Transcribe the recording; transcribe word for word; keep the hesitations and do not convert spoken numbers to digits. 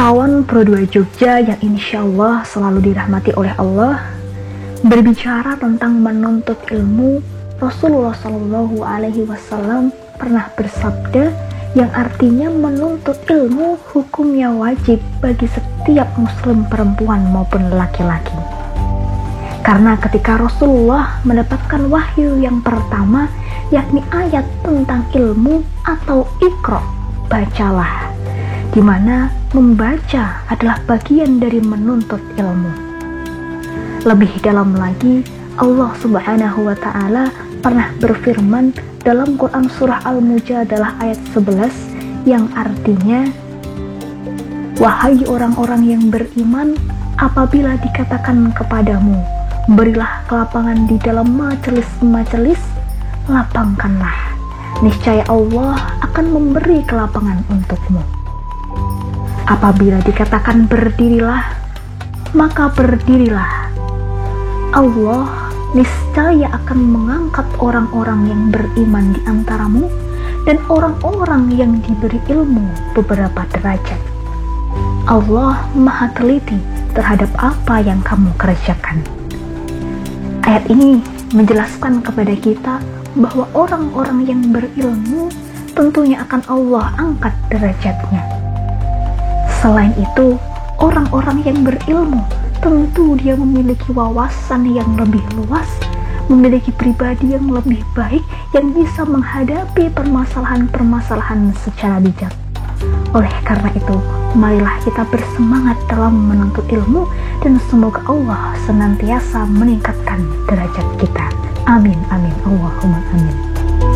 Kawan Pro dua Jogja yang insya Allah selalu dirahmati oleh Allah, berbicara tentang menuntut ilmu, Rasulullah Shallallahu Alaihi Wasallam pernah bersabda yang artinya menuntut ilmu hukumnya wajib bagi setiap muslim perempuan maupun laki-laki. Karena ketika Rasulullah mendapatkan wahyu yang pertama, yakni ayat tentang ilmu atau Iqra, bacalah, di mana membaca adalah bagian dari menuntut ilmu. Lebih dalam lagi, Allah Subhanahu wa Ta'ala pernah berfirman dalam Quran surah Al-Mujadalah ayat sebelas yang artinya, wahai orang-orang yang beriman, apabila dikatakan kepadamu, berilah kelapangan di dalam majelis-majelis, lapangkanlah, niscaya Allah akan memberi kelapangan untukmu. Apabila dikatakan berdirilah, maka berdirilah. Allah niscaya akan mengangkat orang-orang yang beriman di antaramu dan orang-orang yang diberi ilmu beberapa derajat. Allah Maha Teliti terhadap apa yang kamu kerjakan. Ayat ini menjelaskan kepada kita bahwa orang-orang yang berilmu tentunya akan Allah angkat derajatnya. Selain itu, orang-orang yang berilmu tentu dia memiliki wawasan yang lebih luas, memiliki pribadi yang lebih baik yang bisa menghadapi permasalahan-permasalahan secara bijak. Oleh karena itu, marilah kita bersemangat dalam menuntut ilmu dan semoga Allah senantiasa meningkatkan derajat kita. Amin, amin, Allahumma amin.